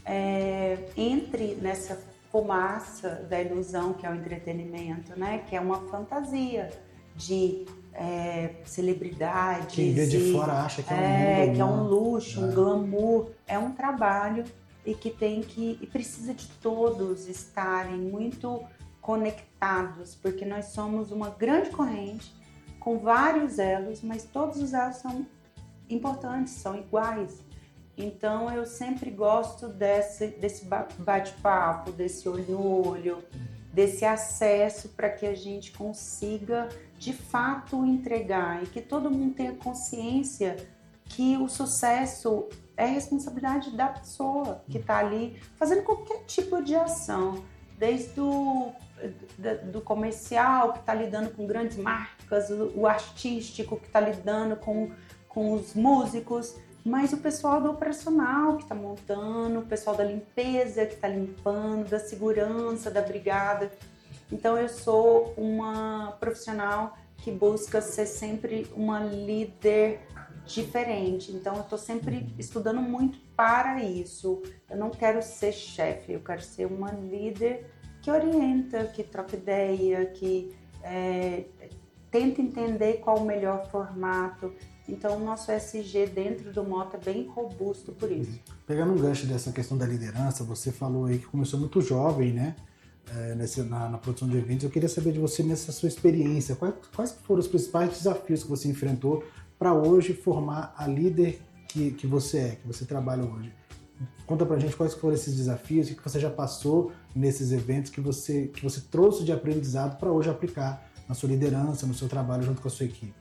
entre nessa fumaça da ilusão que é o entretenimento, né? Que é uma fantasia de celebridades. Quem vê de fora acha que é um mundo, que é um não. luxo, um glamour. É um trabalho e que e precisa de todos estarem muito conectados, porque nós somos uma grande corrente com vários elos, mas todos os elos são importantes, são iguais. Então eu sempre gosto desse bate-papo, desse olho no olho, desse acesso para que a gente consiga de fato entregar e que todo mundo tenha consciência que o sucesso é responsabilidade da pessoa que está ali fazendo qualquer tipo de ação, desde do comercial, que está lidando com grandes marcas, o artístico, que está lidando com os músicos, mas o pessoal do operacional que está montando, o pessoal da limpeza que está limpando, da segurança, da brigada. Então eu sou uma profissional que busca ser sempre uma líder diferente. Então eu estou sempre estudando muito para isso. Eu não quero ser chefe, eu quero ser uma líder que orienta, que troca ideia, que tenta entender qual o melhor formato. Então, o nosso SG dentro do Mota é bem robusto por isso. Pegando um gancho dessa questão da liderança, você falou aí que começou muito jovem, né? Na produção de eventos. Eu queria saber de você, nessa sua experiência, quais foram os principais desafios que você enfrentou para hoje formar a líder que você trabalha hoje? Conta pra gente quais foram esses desafios, o que você já passou nesses eventos que você trouxe de aprendizado para hoje aplicar na sua liderança, no seu trabalho junto com a sua equipe.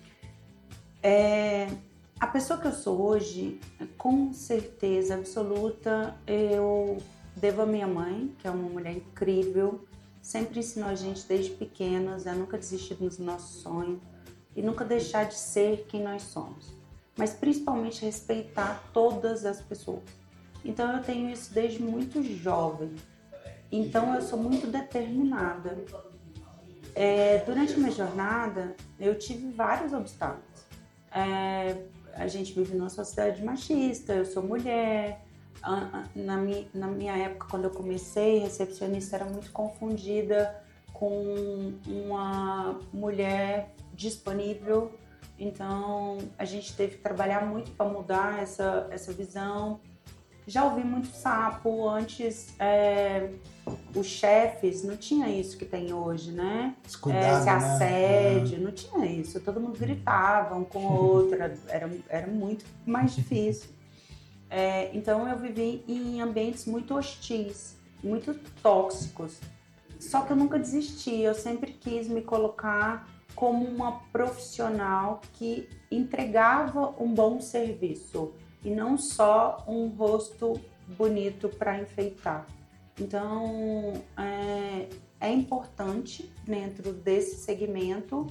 A pessoa que eu sou hoje, com certeza absoluta, eu devo à minha mãe, que é uma mulher incrível, sempre ensinou a gente desde pequenos a nunca desistir dos nossos sonhos e nunca deixar de ser quem nós somos, mas principalmente respeitar todas as pessoas. Então eu tenho isso desde muito jovem, então eu sou muito determinada. Durante a minha jornada, eu tive vários obstáculos. A gente vive numa sociedade machista, eu sou mulher. Na minha época, quando eu comecei, recepcionista era muito confundida com uma mulher disponível. Então, a gente teve que trabalhar muito para mudar essa visão. Já ouvi muito sapo. Antes, os chefes não tinha isso que tem hoje, né? Esse cuidado, Esse assédio, não tinha isso. Todo mundo gritava um com o outro, era muito mais difícil. Então eu vivi em ambientes muito hostis, muito tóxicos. Só que eu nunca desisti, eu sempre quis me colocar como uma profissional que entregava um bom serviço e não só um rosto bonito para enfeitar. Então, é importante dentro desse segmento,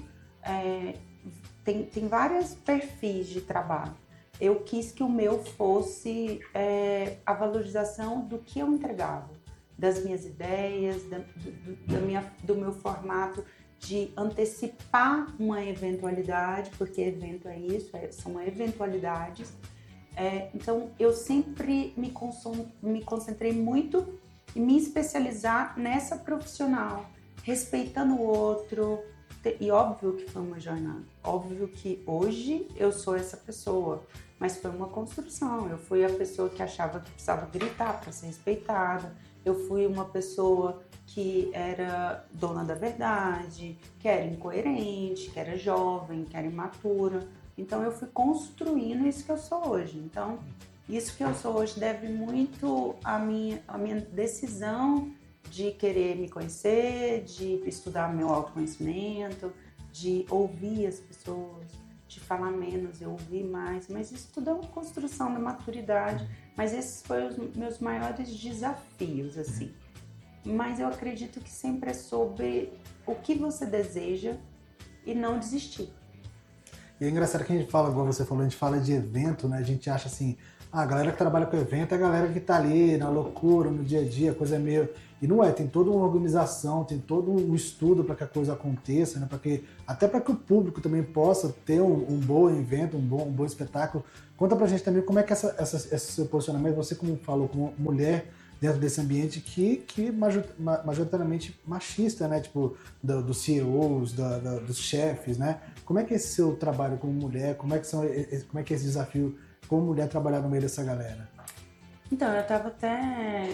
tem vários perfis de trabalho. Eu quis que o meu fosse a valorização do que eu entregava, das minhas ideias, do meu formato de antecipar uma eventualidade, porque evento é isso, são eventualidades. Então, eu sempre me concentrei muito em me especializar nessa profissional, respeitando o outro. E óbvio que foi uma jornada, óbvio que hoje eu sou essa pessoa, mas foi uma construção. Eu fui a pessoa que achava que precisava gritar para ser respeitada, eu fui uma pessoa que era dona da verdade, que era incoerente, que era jovem, que era imatura. Então eu fui construindo isso que eu sou hoje. Então isso que eu sou hoje deve muito à minha decisão de querer me conhecer, de estudar meu autoconhecimento, de ouvir as pessoas, de falar menos e ouvir mais. Mas isso tudo é uma construção da maturidade. Mas esses foram os meus maiores desafios, assim. Mas eu acredito que sempre é sobre o que você deseja e não desistir. E é engraçado que a gente fala, igual você falou, a gente fala de evento, né? A gente acha assim, a galera que trabalha com evento é a galera que tá ali na loucura, no dia a dia, coisa meio... E não é, tem toda uma organização, tem todo um estudo para que a coisa aconteça, né? Até para que o público também possa ter um bom evento, um bom espetáculo. Conta pra gente também como é que esse seu posicionamento, você como falou, como mulher dentro desse ambiente que majoritariamente machista, né? Tipo, dos CEOs, dos chefes, né? Como é que é esse seu trabalho como mulher? Como é que é esse desafio como mulher trabalhar no meio dessa galera? Então, eu estava até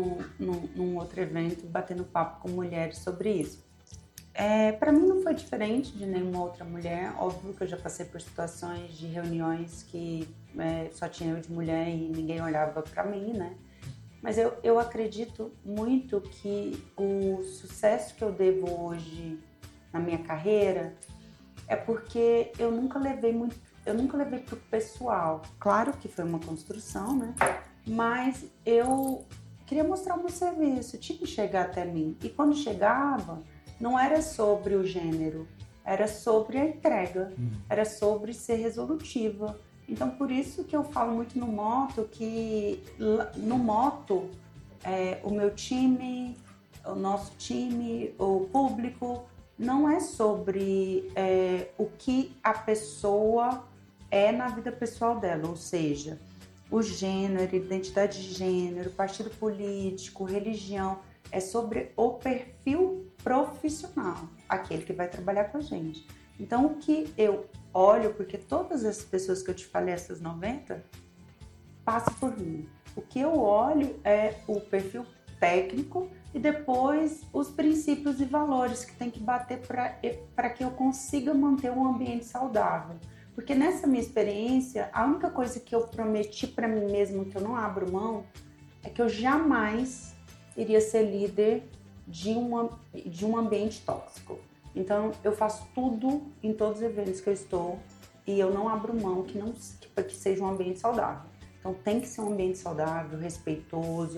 num outro evento batendo papo com mulheres sobre isso. Para mim não foi diferente de nenhuma outra mulher. Óbvio que eu já passei por situações de reuniões que só tinha eu de mulher e ninguém olhava para mim, né? Mas eu acredito muito que o sucesso que eu devo hoje na minha carreira é porque eu nunca levei pro pessoal. Claro que foi uma construção, né? Mas eu queria mostrar o meu serviço, tinha que chegar até mim. E quando chegava, não era sobre o gênero, era sobre a entrega, era sobre ser resolutiva. Então, por isso que eu falo muito no Moto, que no Moto, o meu time, o nosso time, o público, não é sobre o que a pessoa é na vida pessoal dela, ou seja, o gênero, identidade de gênero, partido político, religião, é sobre o perfil profissional, aquele que vai trabalhar com a gente. Então, o que eu olho, porque todas as pessoas que eu te falei, essas 90, passam por mim. O que eu olho é o perfil técnico e depois os princípios e valores que tem que bater para que eu consiga manter um ambiente saudável. Porque nessa minha experiência, a única coisa que eu prometi para mim mesma, que eu não abro mão, é que eu jamais iria ser líder de um ambiente tóxico. Então, eu faço tudo em todos os eventos que eu estou e eu não abro mão para que seja um ambiente saudável. Então, tem que ser um ambiente saudável, respeitoso.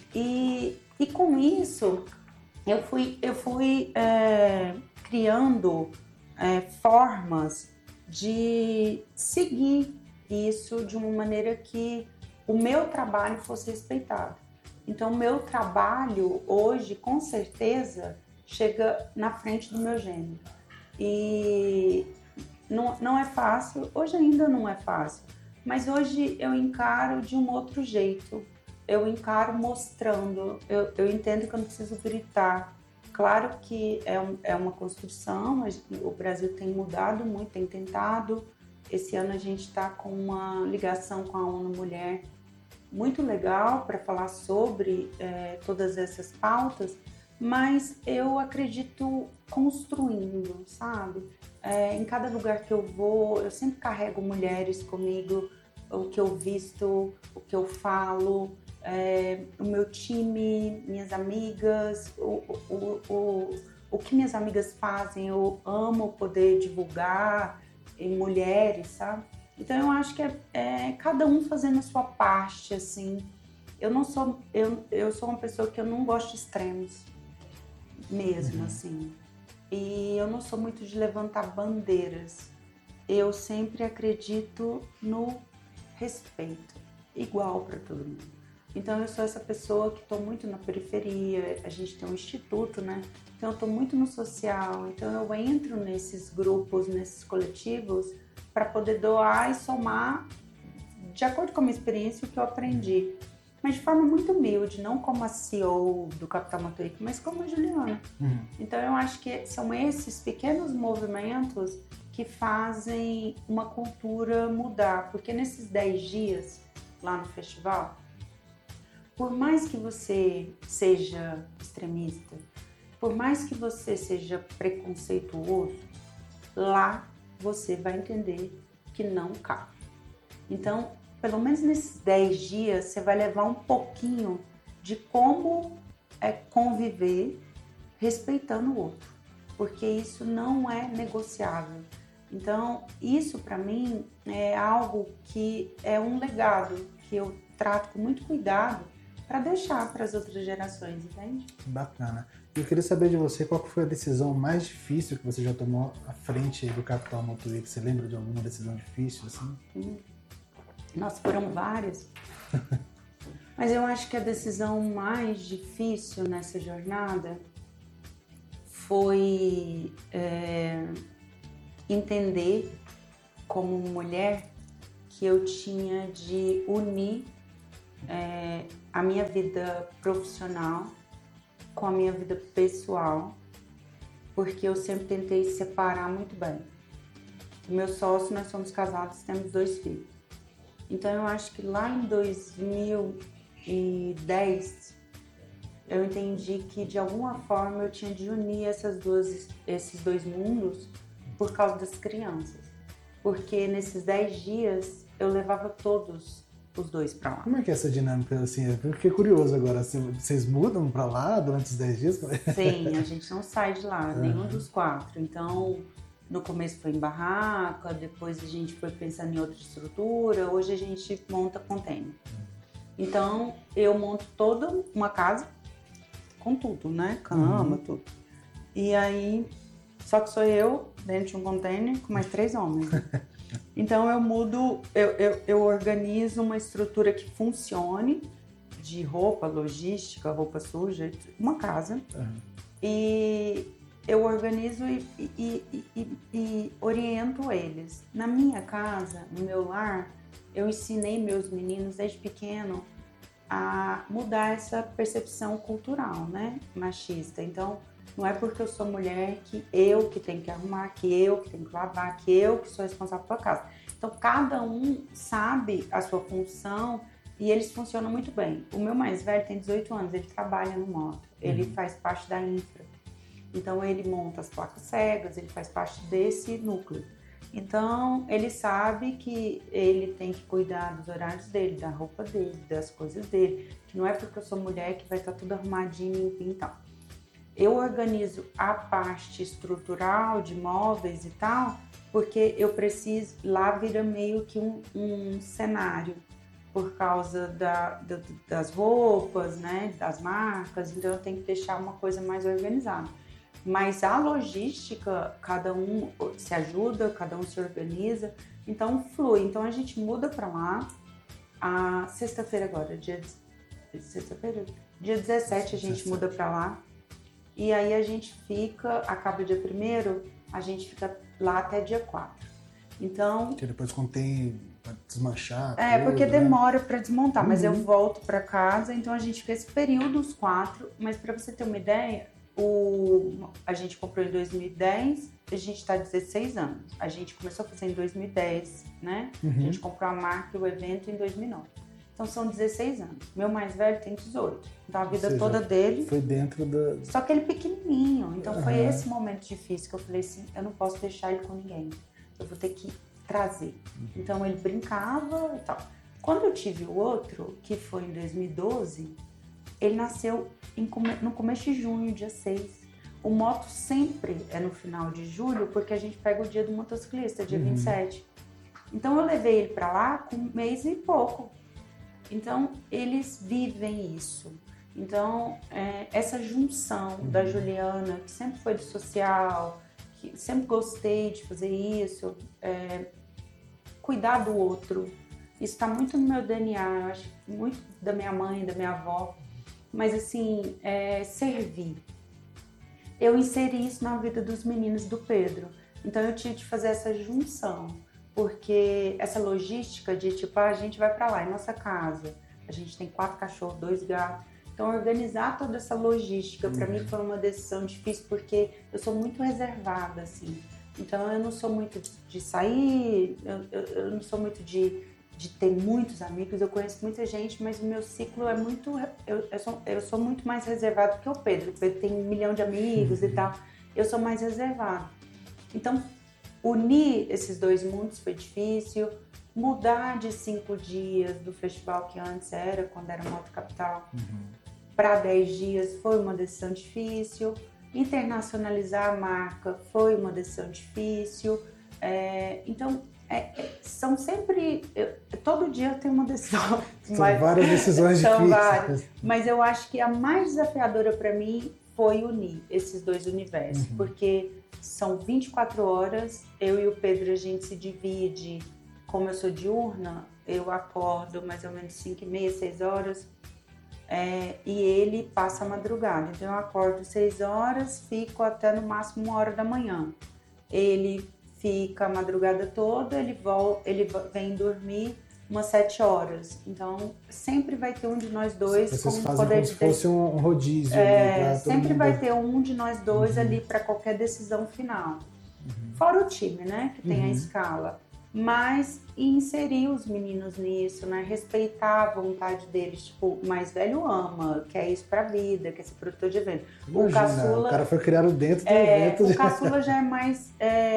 E com isso, eu fui criando formas de seguir isso de uma maneira que o meu trabalho fosse respeitado. Então, o meu trabalho hoje, com certeza, chega na frente do meu gênero. E não é fácil, hoje ainda não é fácil, mas hoje eu encaro de um outro jeito. Eu encaro mostrando, eu entendo que eu não preciso gritar. Claro que é uma construção, o Brasil tem mudado muito, tem tentado. Esse ano a gente está com uma ligação com a ONU Mulher muito legal para falar sobre todas essas pautas, mas eu acredito construindo, sabe? Em cada lugar que eu vou, eu sempre carrego mulheres comigo, o que eu visto, o que eu falo, o meu time, minhas amigas, o que minhas amigas fazem, eu amo poder divulgar em mulheres, sabe? Então eu acho que é cada um fazendo a sua parte, assim. Eu sou uma pessoa que eu não gosto de extremos, mesmo, assim. E eu não sou muito de levantar bandeiras. Eu sempre acredito no respeito, igual para todo mundo. Então eu sou essa pessoa que estou muito na periferia, a gente tem um instituto, né? Então eu estou muito no social, então eu entro nesses grupos, nesses coletivos, para poder doar e somar de acordo com a minha experiência e o que eu aprendi. Mas de forma muito humilde, não como a CEO do Capital Motorico, mas como a Juliana. Então eu acho que são esses pequenos movimentos que fazem uma cultura mudar. Porque nesses 10 dias lá no festival, por mais que você seja extremista, por mais que você seja preconceituoso, lá você vai entender que não cabe. Então, pelo menos nesses 10 dias, você vai levar um pouquinho de como conviver respeitando o outro, porque isso não é negociável. Então, isso para mim é algo que é um legado que eu trato com muito cuidado para deixar para as outras gerações, entende? Bacana. Eu queria saber de você qual que foi a decisão mais difícil que você já tomou à frente do Capital Motoir. Você lembra de alguma decisão difícil, assim? Nossa, foram várias. Mas eu acho que a decisão mais difícil nessa jornada foi entender, como mulher, que eu tinha de unir a minha vida profissional com a minha vida pessoal, porque eu sempre tentei separar muito bem. O meu sócio, nós somos casados, temos 2 filhos. Então eu acho que lá em 2010 eu entendi que de alguma forma eu tinha de unir esses dois mundos por causa das crianças. Porque nesses 10 dias eu levava todos os 2 para lá. Como é que é essa dinâmica, assim? Eu fiquei curioso agora. Vocês mudam para lá durante os 10 dias? Sim, a gente não sai de lá, nenhum dos 4. Então, no começo foi em barraca, depois a gente foi pensando em outra estrutura, hoje a gente monta container. Então, eu monto toda uma casa, com tudo, né? Cama, tudo. E aí, só que sou eu dentro de um container com mais 3 homens. Então eu mudo, eu organizo uma estrutura que funcione, de roupa, logística, roupa suja, uma casa. E eu organizo e oriento eles. Na minha casa, no meu lar, eu ensinei meus meninos desde pequeno a mudar essa percepção cultural, né, machista. Então, não é porque eu sou mulher que eu que tenho que arrumar, que eu que tenho que lavar, que eu que sou responsável pela casa. Então, cada um sabe a sua função e eles funcionam muito bem. O meu mais velho tem 18 anos, ele trabalha no moto, ele faz parte da infra. Então, ele monta as placas cegas, ele faz parte desse núcleo. Então, ele sabe que ele tem que cuidar dos horários dele, da roupa dele, das coisas dele. Que não é porque eu sou mulher que vai estar tudo arrumadinho, limpinho e tal. Eu organizo a parte estrutural de móveis e tal, porque eu preciso, lá vira meio que um cenário, por causa das roupas, né, das marcas, então eu tenho que deixar uma coisa mais organizada. Mas a logística, cada um se ajuda, cada um se organiza, então flui. Então a gente muda para lá, a sexta-feira agora, dia 17 a gente muda para lá. E aí a gente fica, acaba o dia 1º, a gente fica lá até dia 4. Então... Que depois quando tem pra desmanchar porque tudo, demora para desmontar, mas eu volto para casa, então a gente fica esse período, os 4. Mas para você ter uma ideia, a gente comprou em 2010, a gente está 16 anos. A gente começou a fazer em 2010, né? A gente comprou a marca e o evento em 2009. Então são 16 anos. Meu mais velho tem 18. Então a vida toda dele... Foi dentro da... Só que ele pequenininho. Então foi esse momento difícil que eu falei assim, eu não posso deixar ele com ninguém. Eu vou ter que trazer. Então ele brincava e tal. Quando eu tive o outro, que foi em 2012, ele nasceu no começo de junho, dia 6. O moto sempre é no final de julho, porque a gente pega o dia do motociclista, dia 27. Então eu levei ele para lá com 1 mês e pouco. Então, eles vivem isso. Então, essa junção da Juliana, que sempre foi do social, que sempre gostei de fazer isso, cuidar do outro. Isso está muito no meu DNA, eu acho, muito da minha mãe, da minha avó. Mas, assim, servir. Eu inseri isso na vida dos meninos do Pedro. Então, eu tive de fazer essa junção. Porque essa logística de tipo, a gente vai para lá, é nossa casa, a gente tem 4 cachorros, 2 gatos. Então, organizar toda essa logística, para mim foi uma decisão difícil, porque eu sou muito reservada, assim. Então, eu não sou muito de sair, eu não sou muito de ter muitos amigos, eu conheço muita gente, mas o meu ciclo é muito... Eu sou muito mais reservada que o Pedro. O Pedro tem 1 milhão de amigos e tal. Eu sou mais reservada. Então, unir esses 2 mundos foi difícil, mudar de 5 dias do festival que antes era, quando era Moto Capital, para 10 dias foi uma decisão difícil, internacionalizar a marca foi uma decisão difícil, então São sempre... todo dia eu tenho uma decisão. São várias decisões são difíceis. Várias, mas eu acho que a mais desafiadora para mim foi unir esses dois universos, porque são 24 horas, eu e o Pedro, a gente se divide. Como eu sou diurna, eu acordo mais ou menos 5h30, 6 horas, e ele passa a madrugada. Então eu acordo 6 horas, fico até no máximo 1h da manhã. Ele fica a madrugada toda, ele vem dormir umas 7 horas. Então sempre vai ter um de nós dois. Vocês fazem como se fosse um rodízio. Sempre vai ter um de nós dois ali para qualquer decisão final. Fora o time, né, que tem a escala. Mas inserir os meninos nisso, né? Respeitar a vontade deles. Tipo, o mais velho ama, quer isso pra vida, quer ser produtor de evento. Imagina, o cara foi criado dentro do evento. O caçula já é mais...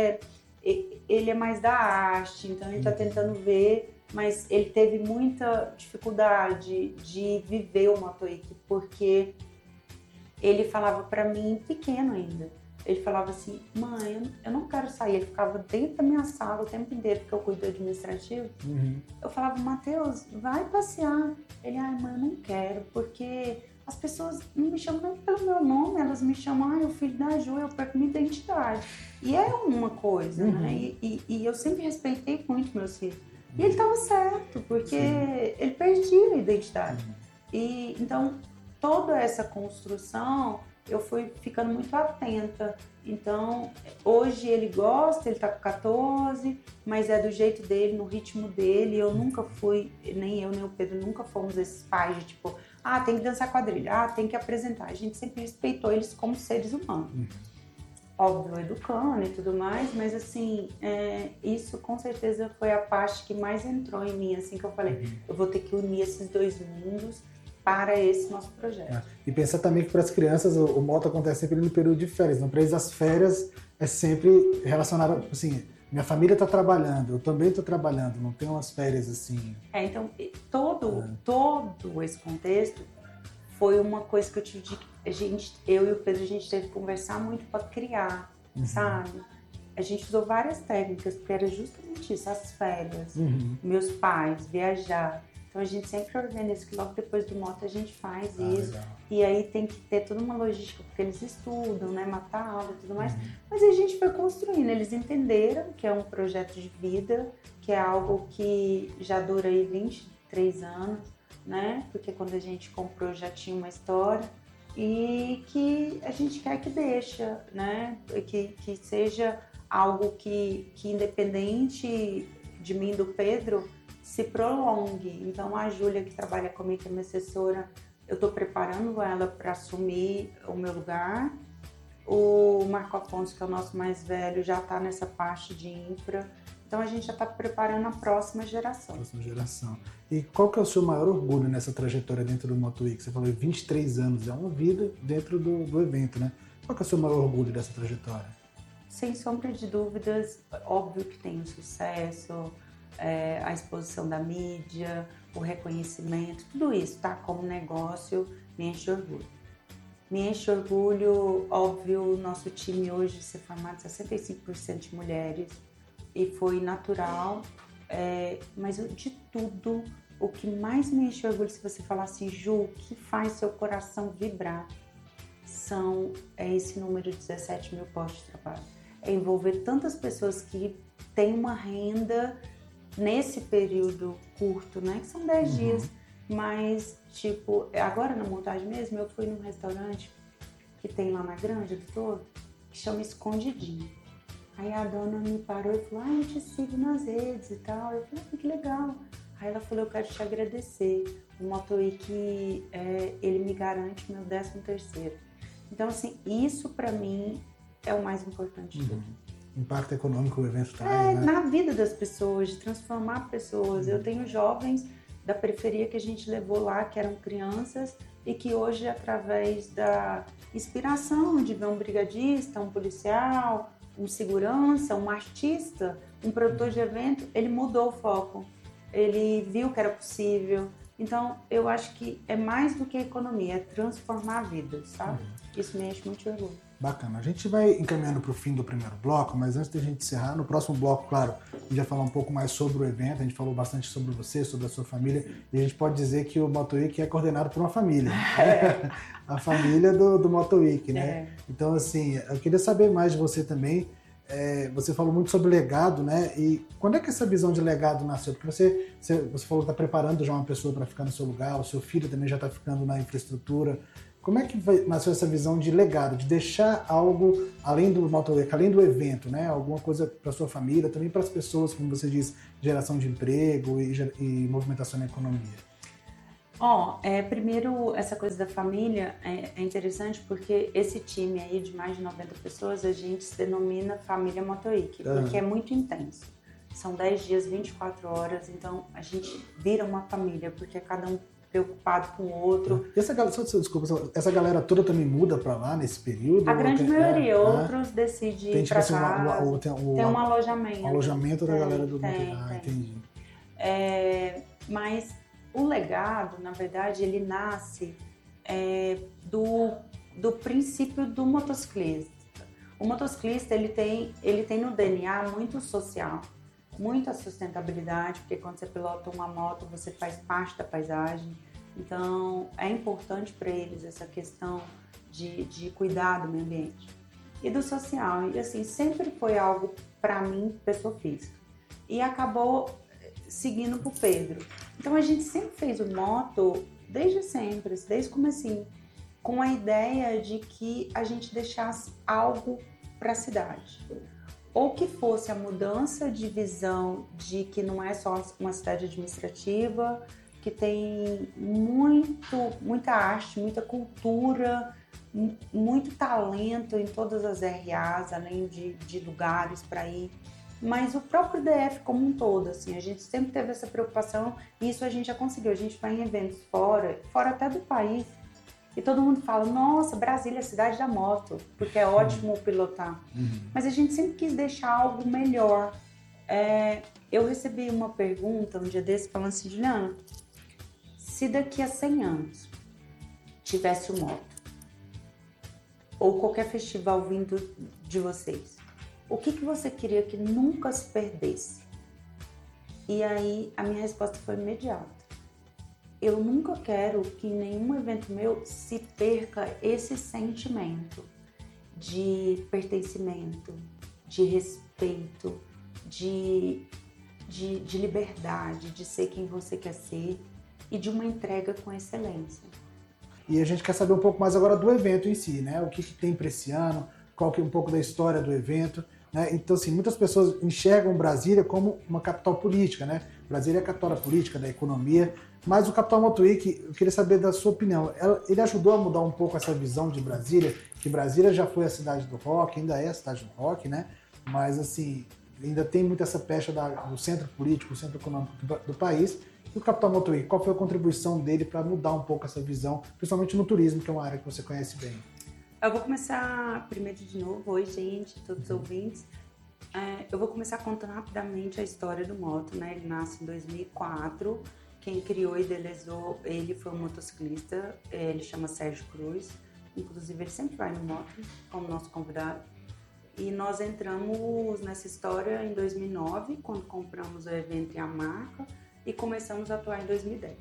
ele é mais da arte, então a gente tá tentando ver, mas ele teve muita dificuldade de viver o Motoiki, porque ele falava pra mim, pequeno ainda, ele falava assim, mãe, eu não quero sair. Ele ficava dentro da minha sala o tempo inteiro, porque eu cuido do administrativo. Eu falava, Matheus, vai passear. Ele, ai, mãe, eu não quero, porque as pessoas não me chamam nem pelo meu nome, elas me chamam, o filho da Ju, eu perco minha identidade. E é uma coisa, né? E eu sempre respeitei muito meus filhos. E ele estava certo, porque ele perdia a identidade. E então, toda essa construção... eu fui ficando muito atenta. Então, hoje ele gosta, ele tá com 14, mas é do jeito dele, no ritmo dele. Eu nunca fui, nem eu nem o Pedro, nunca fomos esses pais de tipo, tem que dançar quadrilha, tem que apresentar. A gente sempre respeitou eles como seres humanos. Óbvio, educando e tudo mais, mas assim, isso com certeza foi a parte que mais entrou em mim, assim, que eu falei, eu vou ter que unir esses dois mundos para esse nosso projeto. E pensar também que para as crianças o moto acontece sempre no período de férias. Então, para eles as férias é sempre relacionado, assim, minha família está trabalhando, eu também estou trabalhando, não tem umas férias assim. Então, todo esse contexto foi uma coisa que eu tive eu e o Pedro, a gente teve que conversar muito para criar, sabe? A gente usou várias técnicas, porque era justamente isso, as férias, meus pais, viajar. Então a gente sempre organiza que logo depois do moto a gente faz isso. Legal. E aí tem que ter toda uma logística, porque eles estudam, né? Matar aula e tudo mais. Mas a gente foi construindo, eles entenderam que é um projeto de vida, que é algo que já dura aí 23 anos, né? Porque quando a gente comprou já tinha uma história. E que a gente quer que deixa, né? Que seja algo que independente de mim e do Pedro, se prolongue. Então a Júlia, que trabalha comigo, que é minha assessora, eu estou preparando ela para assumir o meu lugar. O Marco Afonso, que é o nosso mais velho, já está nessa parte de infra. Então a gente já está preparando a próxima geração. E qual que é o seu maior orgulho nessa trajetória dentro do Motoiki? Você falou 23 anos, é uma vida dentro do evento, né? Qual que é o seu maior orgulho dessa trajetória? Sem sombra de dúvidas, óbvio que tem o sucesso, a exposição da mídia, o reconhecimento, tudo isso, tá? Como negócio, me enche de orgulho. Me enche de orgulho, óbvio, o nosso time hoje ser formado 65% de mulheres, e foi natural, mas de tudo, o que mais me enche de orgulho, se você falar assim, Ju, o que faz seu coração vibrar, é esse número de 17 mil postos de trabalho. É envolver tantas pessoas que têm uma renda nesse período curto, né? Que são 10 dias, mas, tipo, agora na montagem mesmo, eu fui num restaurante que tem lá na Granja do Toro, que chama Escondidinho. Aí a dona me parou e falou, eu te sigo nas redes e tal. Eu falei, que legal. Aí ela falou, eu quero te agradecer. O Motoiki, ele me garante o meu 13º. Então, assim, isso pra mim é o mais importante de tudo. Impacto econômico o evento traz, né? Na vida das pessoas, de transformar pessoas. Eu tenho jovens da periferia que a gente levou lá, que eram crianças, e que hoje, através da inspiração de ver um brigadista, um policial, um segurança, um artista, um produtor de evento, ele mudou o foco. Ele viu que era possível. Então, eu acho que é mais do que economia, é transformar vidas, sabe? Isso me enche muito de orgulho. Bacana. A gente vai encaminhando para o fim do primeiro bloco, mas antes da gente encerrar, no próximo bloco, claro, a gente vai falar um pouco mais sobre o evento, a gente falou bastante sobre você, sobre a sua família, e a gente pode dizer que o Motoweek é coordenado por uma família. A família do Motoweek, né? Então, assim, eu queria saber mais de você também. Você falou muito sobre legado, né? E quando é que essa visão de legado nasceu? Porque você falou que está preparando já uma pessoa para ficar no seu lugar, o seu filho também já está ficando na infraestrutura. Como é que nasceu essa visão de legado, de deixar algo além do Motoweek, além do evento, né? Alguma coisa para sua família, também para as pessoas, como você diz, geração de emprego e movimentação na economia? Primeiro, essa coisa da família é interessante porque esse time aí de mais de 90 pessoas, a gente se denomina Família Motoweek, porque é muito intenso. São 10 dias, 24 horas, então a gente vira uma família, porque é cada um preocupado com o outro. E essa galera toda também muda para lá nesse período? A grande maioria, outros decidem ir para casa. Tem um alojamento. Um alojamento da galera do entendi. Mas o legado, na verdade, ele nasce do princípio do motociclista. O motociclista, ele tem no DNA muito social, muita sustentabilidade, porque quando você pilota uma moto, você faz parte da paisagem. Então, é importante para eles essa questão de cuidar do meio ambiente. E do social. E assim, sempre foi algo, para mim, pessoa física. E acabou seguindo pro Pedro. Então, a gente sempre fez o moto, desde sempre, desde o comecinho, com a ideia de que a gente deixasse algo para a cidade. Ou que fosse a mudança de visão de que não é só uma cidade administrativa, que tem muita arte, muita cultura, muito talento em todas as RAs, além de lugares para ir. Mas o próprio DF como um todo, assim, a gente sempre teve essa preocupação e isso a gente já conseguiu. A gente vai em eventos fora até do país, e todo mundo fala, nossa, Brasília é a cidade da moto, porque é ótimo pilotar. Mas a gente sempre quis deixar algo melhor. Eu recebi uma pergunta um dia desse falando assim, Juliana, se daqui a 100 anos tivesse o moto, ou qualquer festival vindo de vocês, o que você queria que nunca se perdesse? E aí a minha resposta foi imediata. Eu nunca quero que em nenhum evento meu se perca esse sentimento de pertencimento, de respeito, de liberdade, de ser quem você quer ser e de uma entrega com excelência. E a gente quer saber um pouco mais agora do evento em si, né? O que tem para esse ano, qual que é um pouco da história do evento, né? Então, assim, muitas pessoas enxergam Brasília como uma capital política, né? Brasília é a capital da política, da economia, mas o Capital Motoweek, eu queria saber da sua opinião. Ele ajudou a mudar um pouco essa visão de Brasília, que Brasília já foi a cidade do rock, ainda é a cidade do rock, né? Mas, assim, ainda tem muito essa pecha do centro político, o centro econômico do país. E o Capital Motoweek, qual foi a contribuição dele para mudar um pouco essa visão, principalmente no turismo, que é uma área que você conhece bem? Eu vou começar primeiro de novo. Oi, gente, todos os ouvintes. Eu vou começar contando rapidamente a história do moto, né? Ele nasce em 2004. Quem criou e idealizou ele foi um motociclista, ele chama Sérgio Cruz. Inclusive, ele sempre vai no moto como nosso convidado. E nós entramos nessa história em 2009, quando compramos o evento e a marca, e começamos a atuar em 2010.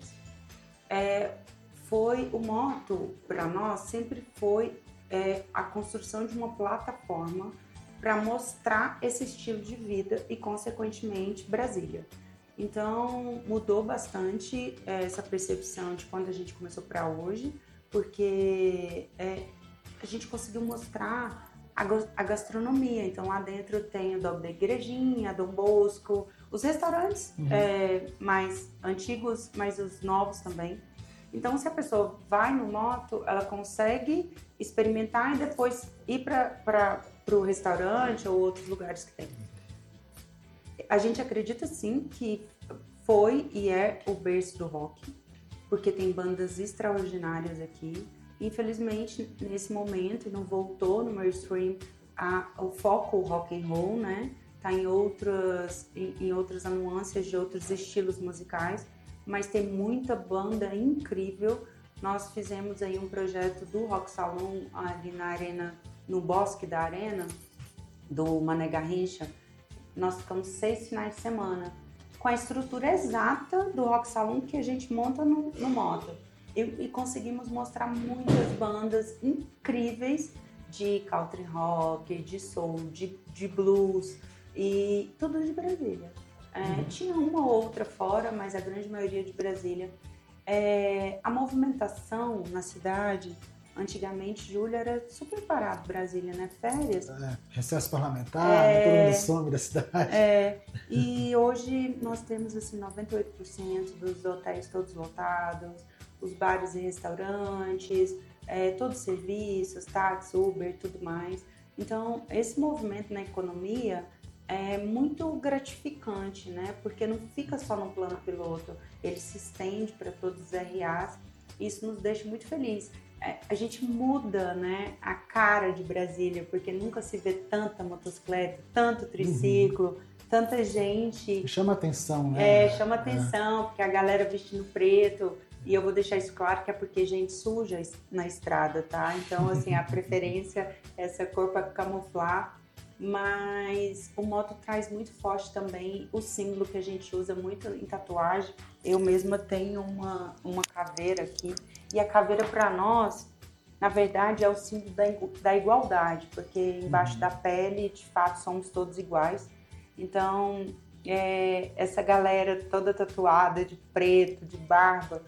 O moto, para nós, sempre foi a construção de uma plataforma para mostrar esse estilo de vida e, consequentemente, Brasília. Então, mudou bastante essa percepção de quando a gente começou para hoje, porque a gente conseguiu mostrar a gastronomia. Então, lá dentro tem o Dog da Igrejinha, Dom Bosco, os restaurantes mais antigos, mas os novos também. Então, se a pessoa vai no moto, ela consegue experimentar e depois ir para o restaurante ou outros lugares que tem. A gente acredita sim que foi e é o berço do rock, porque tem bandas extraordinárias aqui. Infelizmente, nesse momento, não voltou no mainstream o foco rock and roll, né? Tá em outras nuances de outros estilos musicais, mas tem muita banda incrível. Nós fizemos aí um projeto do Rock Salão ali na arena, no Bosque da Arena, do Mané Garrincha. Nós ficamos 6 finais de semana, com a estrutura exata do Rock Salão que a gente monta no Moto. E conseguimos mostrar muitas bandas incríveis de country rock, de soul, de blues, e tudo de Brasília. Tinha uma ou outra fora, mas a grande maioria de Brasília. A movimentação na cidade, antigamente, Júlia, era super parado, Brasília, né? Férias. Recesso parlamentar, todo mundo some da cidade. E hoje nós temos assim, 98% dos hotéis todos lotados, os bares e restaurantes, todos os serviços, táxi, Uber, tudo mais. Então, esse movimento na economia é muito gratificante, né? Porque não fica só no plano piloto, ele se estende para todos os RAs, e isso nos deixa muito felizes. A gente muda, né, a cara de Brasília, porque nunca se vê tanta motocicleta, tanto triciclo, tanta gente. Chama atenção, né? Chama atenção, porque a galera vestindo preto, e eu vou deixar isso claro que é porque gente suja na estrada, tá? Então, assim, a preferência é essa cor para camuflar. Mas o moto traz muito forte também o símbolo que a gente usa muito em tatuagem. Eu mesma tenho uma caveira aqui, e a caveira para nós, na verdade, é o símbolo da igualdade, porque embaixo da pele, de fato, somos todos iguais. Então, essa galera toda tatuada de preto, de barba,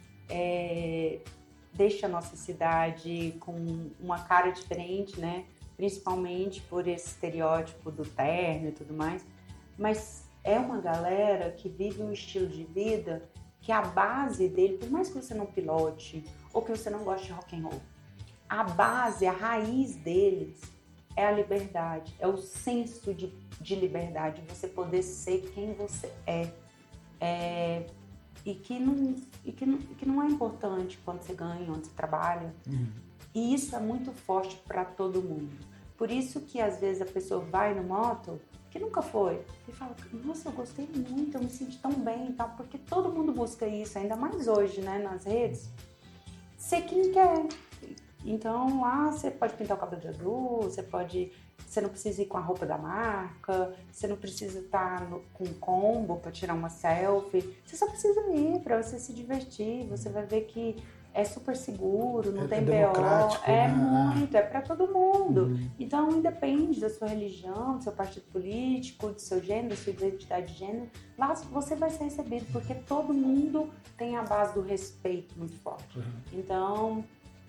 deixa a nossa cidade com uma cara diferente, né? Principalmente por esse estereótipo do terno e tudo mais, mas é uma galera que vive um estilo de vida que a base dele, por mais que você não pilote ou que você não goste de rock and roll, a base, a raiz deles é a liberdade, é o senso de liberdade, você poder ser quem você e que não é importante quando você ganha, onde você trabalha. E isso é muito forte para todo mundo. Por isso que às vezes a pessoa vai no moto, que nunca foi, e fala, nossa, eu gostei muito, eu me senti tão bem e tal, porque todo mundo busca isso, ainda mais hoje, né, nas redes, ser quem quer. Então, lá você pode pintar o cabelo de azul, você não precisa ir com a roupa da marca, você não precisa estar com um combo para tirar uma selfie, você só precisa ir para você se divertir, você vai ver que é super seguro, não tem BO, muito, é para todo mundo. Então, independe da sua religião, do seu partido político, do seu gênero, da sua identidade de gênero, lá você vai ser recebido, porque todo mundo tem a base do respeito muito forte. Então,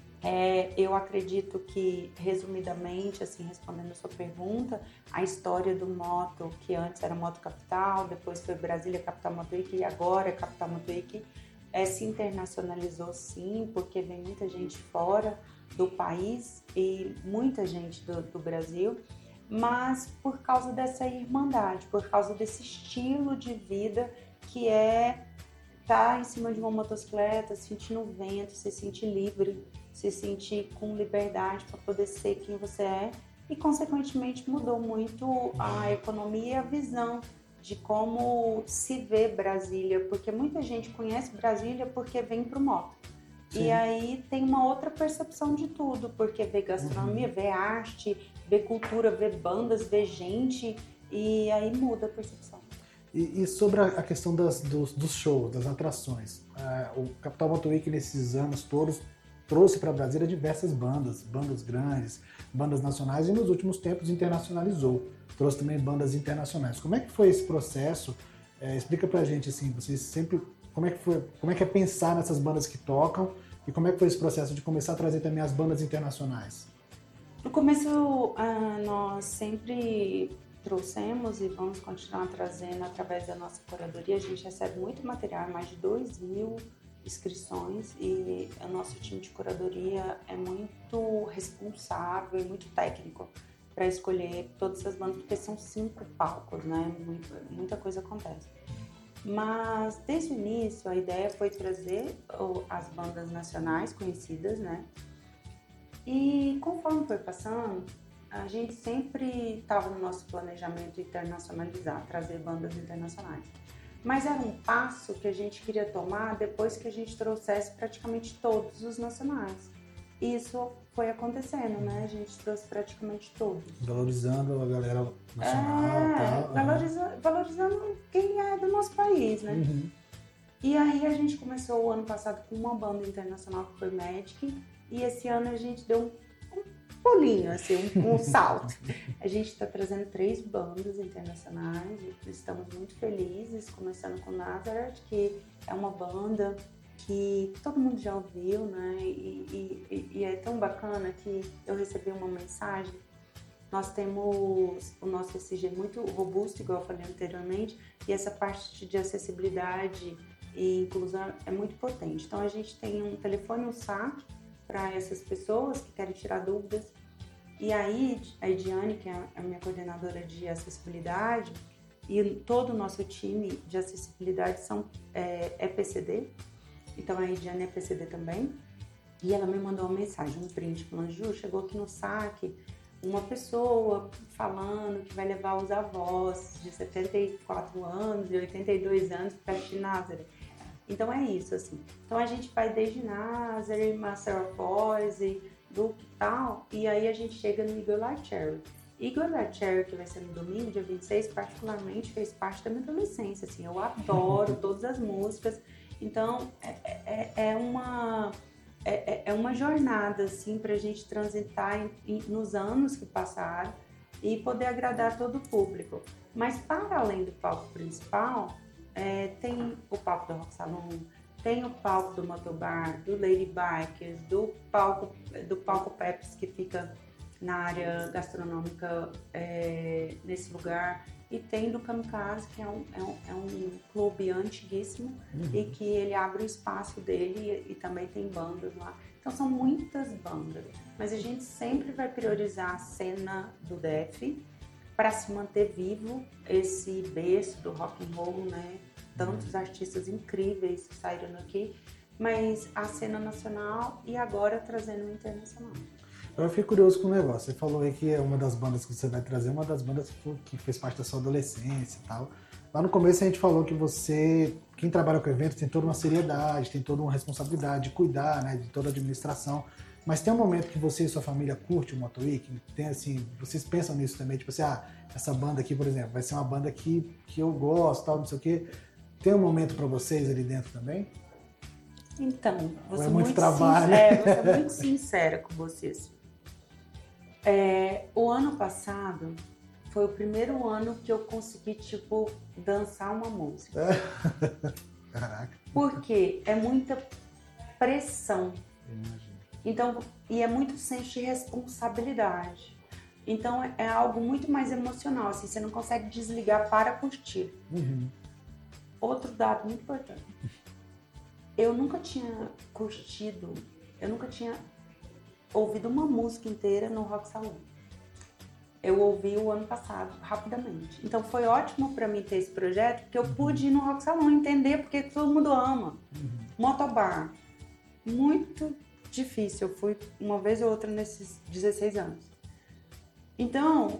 eu acredito que, resumidamente, assim, respondendo a sua pergunta, a história do moto, que antes era Moto Capital, depois foi Brasília Capital Moto Week e agora é Capital Moto Week, se internacionalizou sim, porque vem muita gente fora do país e muita gente do Brasil, mas por causa dessa irmandade, por causa desse estilo de vida que estar em cima de uma motocicleta, sentindo o vento, se sentir livre, se sentir com liberdade para poder ser quem você é, e consequentemente mudou muito a economia e a visão de como se vê Brasília, porque muita gente conhece Brasília porque vem pro moto. Sim. E aí tem uma outra percepção de tudo, porque vê gastronomia, vê arte, vê cultura, vê bandas, vê gente, e aí muda a percepção. E sobre a questão dos shows, das atrações, o Capital Moto Week nesses anos todos trouxe para Brasília diversas bandas grandes, bandas nacionais, e nos últimos tempos internacionalizou. Trouxe também bandas internacionais. Como é que foi esse processo? Explica pra gente, assim, vocês sempre... Como é que é pensar nessas bandas que tocam, e como é que foi esse processo de começar a trazer também as bandas internacionais? No começo, nós sempre trouxemos e vamos continuar trazendo através da nossa curadoria. A gente recebe muito material, mais de 2.000 inscrições, e o nosso time de curadoria é muito responsável e muito técnico para escolher todas essas bandas, porque são 5 palcos, né? Muita coisa acontece. Mas desde o início a ideia foi trazer as bandas nacionais conhecidas, né? E conforme foi passando, a gente sempre estava no nosso planejamento internacionalizar, trazer bandas internacionais. Mas era um passo que a gente queria tomar depois que a gente trouxesse praticamente todos os nacionais. E isso foi acontecendo, né? A gente trouxe praticamente todos. Valorizando a galera nacional e tal. Valorizando quem é do nosso país, né? Uhum. E aí a gente começou o ano passado com uma banda internacional que foi Magic. E esse ano a gente deu um pulinho, assim, um salto. A gente está trazendo 3 bandas internacionais, estamos muito felizes, começando com Nazareth, que é uma banda que todo mundo já ouviu, né? E é tão bacana que eu recebi uma mensagem. Nós temos o nosso SG muito robusto, igual eu falei anteriormente, e essa parte de acessibilidade e inclusão é muito potente. Então a gente tem um telefone, um saque para essas pessoas que querem tirar dúvidas. E aí a Ediane, que é a minha coordenadora de acessibilidade, e todo o nosso time de acessibilidade é PCD. Então a Ediane é PCD também. E ela me mandou uma mensagem, um print, falando: Ju, chegou aqui no saque uma pessoa falando que vai levar os avós de 74 anos e 82 anos para Nazareth. Então é isso, assim. Então a gente vai desde Nazareth, Master of Voice, Duke e tal, e aí a gente chega no Eagle Light Cherry. Eagle Light Cherry, que vai ser no domingo, dia 26, particularmente fez parte da minha adolescência, assim. Eu adoro todas as músicas. Então é uma jornada, assim, para a gente transitar nos anos que passaram e poder agradar todo o público. Mas, para além do palco principal, tem o palco do Rock Salon, tem o palco do Motobar, do Lady Bikers, do palco Peps, que fica na área gastronômica nesse lugar. E tem do Kamikaze, que é um clube antiguíssimo, e que ele abre o espaço dele e também tem bandas lá. Então são muitas bandas, mas a gente sempre vai priorizar a cena do DF para se manter vivo esse berço do rock and roll, né? Tantos artistas incríveis saíram daqui, mas a cena nacional e agora trazendo o internacional. Eu fiquei curioso com o negócio. Você falou aí que é uma das bandas que você vai trazer, uma das bandas que fez parte da sua adolescência e tal. Lá no começo a gente falou que quem trabalha com eventos, tem toda uma seriedade, tem toda uma responsabilidade de cuidar, né, de toda a administração. Mas tem um momento que você e sua família curte o Motoweek? Tem assim, vocês pensam nisso também? Tipo assim, essa banda aqui, por exemplo, vai ser uma banda que eu gosto, tal, não sei o quê. Tem um momento para vocês ali dentro também? Então, é muito trabalho. Vou ser muito sincera com vocês. O ano passado foi o primeiro ano que eu consegui, tipo, dançar uma música. Caraca. Porque é muita pressão. Então, e é muito senso de responsabilidade. Então, é algo muito mais emocional, assim, você não consegue desligar para curtir. Uhum. Outro dado muito importante. Eu nunca tinha curtido, eu nunca tinha ouvido uma música inteira no Rock Salon. Eu ouvi o ano passado, rapidamente. Então foi ótimo para mim ter esse projeto, porque eu pude ir no Rock Salon, entender porque todo mundo ama. Motobar, muito difícil. Eu fui uma vez ou outra nesses 16 anos. Então,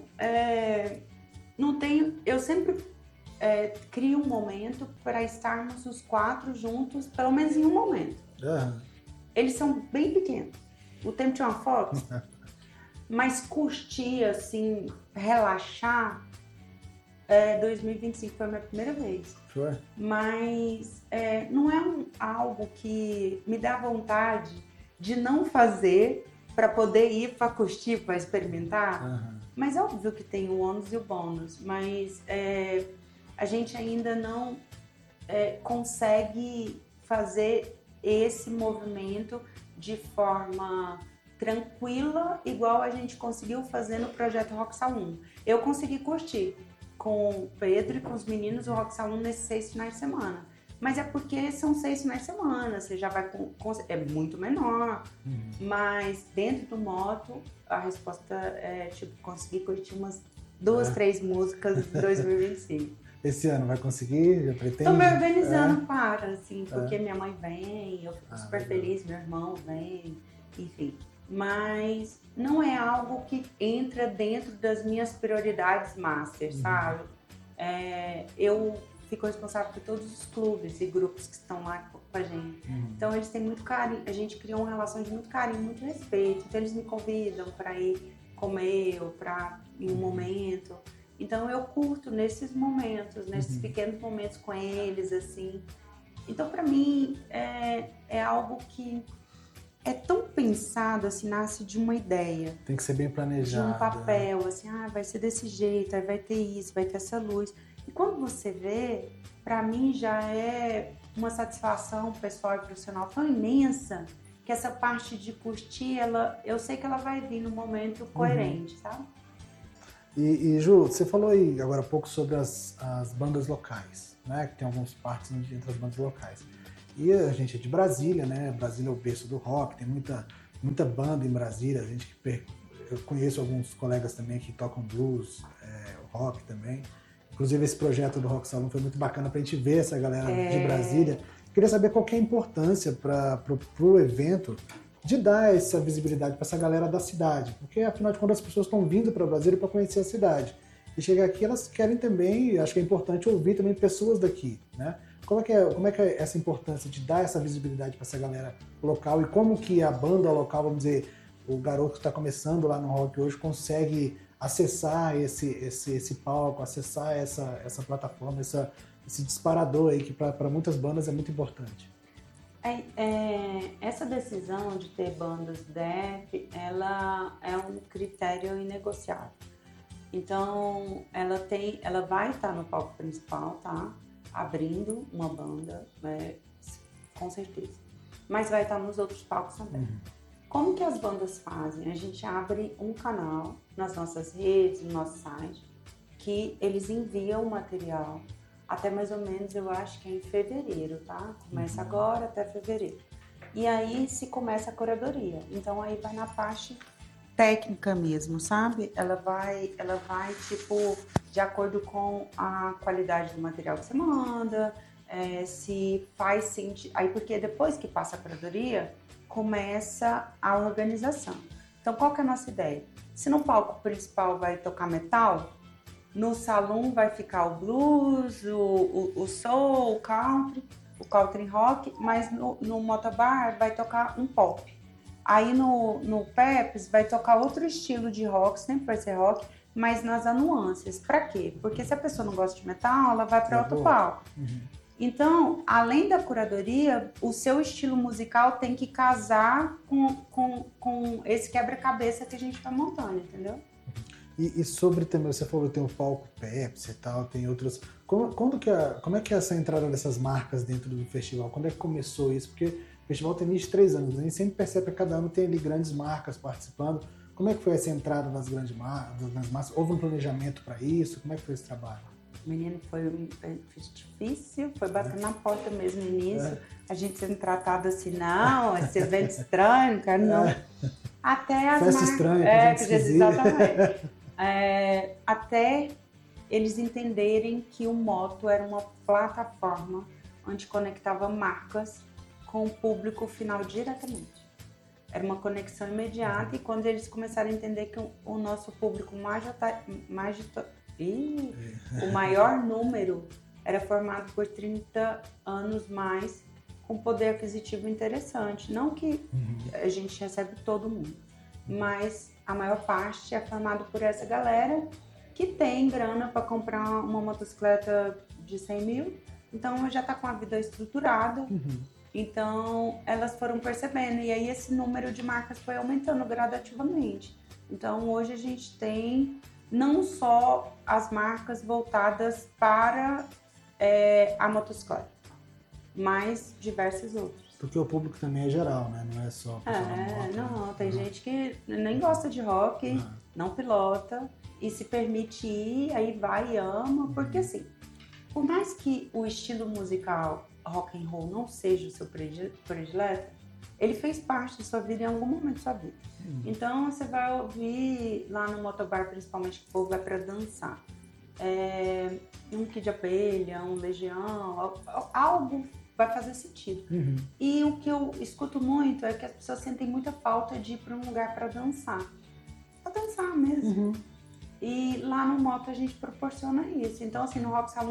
eu sempre crio um momento para estarmos os 4 juntos, pelo menos em um momento. Eles são bem pequenos. O tempo tinha uma foto, mas curtir, assim, relaxar, 2025 foi a minha primeira vez. Foi? Mas não é algo que me dá vontade de não fazer para poder ir para curtir, para experimentar. Mas é óbvio que tem o ônus e o bônus, mas a gente ainda não consegue fazer esse movimento de forma tranquila, igual a gente conseguiu fazer no projeto Rock Salon. Eu consegui curtir com o Pedro e com os meninos o Rock Salon nesses 6 finais de semana. Mas é porque são 6 finais de semana, você já vai é muito menor. Mas dentro do moto, a resposta é tipo, conseguir curtir umas 2, 3 músicas de 2025. Esse ano vai conseguir? Já pretende? Tô me organizando assim, porque minha mãe vem, eu fico super feliz, meu irmão vem, enfim. Mas não é algo que entra dentro das minhas prioridades master, sabe? Eu ficam responsáveis por todos os clubes e grupos que estão lá com a gente. Então eles têm muito carinho, a gente criou uma relação de muito carinho, muito respeito. Então eles me convidam para ir comer ou para ir um momento. Então eu curto nesses momentos, nesses pequenos momentos com eles, assim. Então para mim é algo que é tão pensado, assim, nasce de uma ideia. Tem que ser bem planejado. De um papel, assim, vai ser desse jeito, aí vai ter isso, vai ter essa luz. E quando você vê, para mim já é uma satisfação pessoal e profissional tão imensa que essa parte de curtir, eu sei que ela vai vir no momento coerente, sabe? E Ju, você falou aí agora há pouco sobre as bandas locais, né? Que tem algumas partes entre as bandas locais. E a gente é de Brasília, né? Brasília é o berço do rock, tem muita banda em Brasília. Eu conheço alguns colegas também que tocam blues, rock também. Inclusive esse projeto do Rock Salão foi muito bacana para a gente ver essa galera de Brasília. Queria saber qual que é a importância para o evento de dar essa visibilidade para essa galera da cidade, porque afinal de contas as pessoas estão vindo para Brasília para conhecer a cidade. E chegar aqui elas querem também, acho que é importante ouvir também pessoas daqui, né? Como é que é essa importância de dar essa visibilidade para essa galera local e como que a banda local, vamos dizer, o garoto que está começando lá no rock hoje consegue acessar esse palco, acessar essa plataforma, esse disparador aí que para muitas bandas é muito importante. Essa decisão de ter bandas DEF, ela é um critério inegociável. Então, ela vai estar no palco principal, tá? Abrindo uma banda, com certeza. Mas vai estar nos outros palcos também. Como que as bandas fazem? A gente abre um canal nas nossas redes, no nosso site, que eles enviam o material até mais ou menos, eu acho que é em fevereiro, tá? Começa agora até fevereiro. E aí se começa a curadoria. Então aí vai na parte técnica mesmo, sabe? Ela vai tipo, de acordo com a qualidade do material que você manda, se faz sentido. Aí porque depois que passa a curadoria, começa a organização. Então qual que é a nossa ideia? Se no palco principal vai tocar metal, no salão vai ficar o blues, o soul, o country rock, mas no motobar vai tocar um pop. Aí no Peps vai tocar outro estilo de rock, sempre vai ser rock, mas nas nuances. Pra quê? Porque se a pessoa não gosta de metal, ela vai para outro palco. Então, além da curadoria, o seu estilo musical tem que casar com esse quebra-cabeça que a gente está montando, entendeu? E sobre também, você falou que tem o palco Pepsi e tal, tem outros. Como é que é essa entrada dessas marcas dentro do festival? Quando é que começou isso? Porque o festival tem 23 anos, a gente sempre percebe que cada ano tem ali grandes marcas participando. Como é que foi essa entrada das grandes marcas? Houve um planejamento para isso? Como é que foi esse trabalho? Menino, foi difícil, foi bater na porta mesmo no início. A gente sendo tratado assim, não, esse evento estranho, cara, não. Até as marcas. Festa estranha, exatamente. Até eles entenderem que o Moto era uma plataforma onde conectava marcas com o público final diretamente. Era uma conexão imediata e quando eles começaram a entender que o nosso público o maior número era formado por 30 anos mais com poder aquisitivo interessante. Não que a gente recebe todo mundo, mas a maior parte é formado por essa galera que tem grana para comprar uma motocicleta de 100 mil, então já está com a vida estruturada. Então elas foram percebendo e aí esse número de marcas foi aumentando gradativamente. Então hoje a gente tem não só as marcas voltadas para a motocicleta, mas diversos outros. Porque o público também é geral, né? Não é só moto, tem gente que nem gosta de rock, não pilota e se permite ir, aí vai e ama, porque assim, por mais que o estilo musical rock and roll não seja o seu predileto, ele fez parte da sua vida em algum momento da sua vida. Então você vai ouvir lá no motobar, principalmente, que o povo vai para dançar. Um Kid de Abelha, um Legião, algo vai fazer sentido. E o que eu escuto muito é que as pessoas sentem muita falta de ir para um lugar para dançar. Para dançar mesmo. E lá no Moto a gente proporciona isso. Então, assim, no Rock Saloon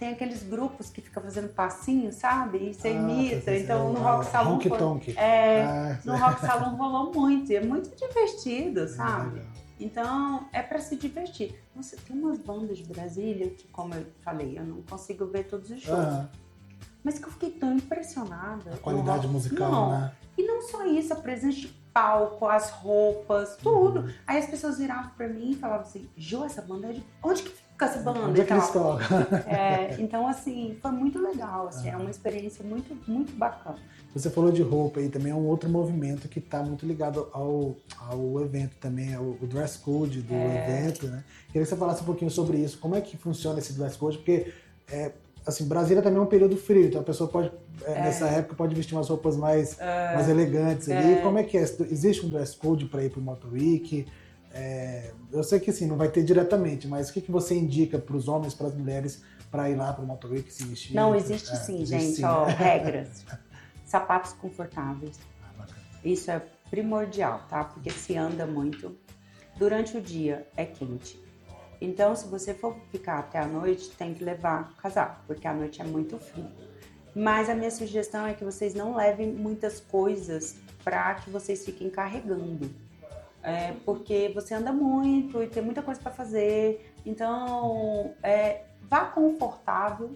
tem aqueles grupos que ficam fazendo passinho, sabe? E você imita. Sei. Então, no Rock Salon... Honky Tonk. No Rock Salon rolou muito. E é muito divertido, sabe? Legal. Então, é para se divertir. Nossa, tem umas bandas de Brasília que, como eu falei, eu não consigo ver todos os shows. Mas que eu fiquei tão impressionada. A qualidade musical, né? E não só isso, a presença de palco, as roupas, tudo. Aí as pessoas viravam pra mim e falavam assim, Jô, essa banda é de... Onde que fica essa banda? Onde é que eles tocam? Então, assim, foi muito legal. Assim, é uma experiência muito, muito bacana. Você falou de roupa aí, também é um outro movimento que está muito ligado ao evento também, o dress code do evento, né? Queria que você falasse um pouquinho sobre isso. Como é que funciona esse dress code? Porque... assim, Brasília também é um período frio, então a pessoa pode, nessa época, pode vestir umas roupas mais elegantes ali. Como é que é? Existe um dress code para ir para o Motor Week? Eu sei que assim, não vai ter diretamente, mas o que você indica para os homens, para as mulheres, para ir lá para o Motor Week se vestir? Não, existe sim, gente, sim, ó, né? regras. Sapatos confortáveis. Bacana. Isso é primordial, tá? Porque se anda muito. Durante o dia é quente. Então, se você for ficar até a noite, tem que levar casaco, porque a noite é muito frio. Mas a minha sugestão é que vocês não levem muitas coisas para que vocês fiquem carregando. Porque você anda muito e tem muita coisa para fazer. Então, vá confortável.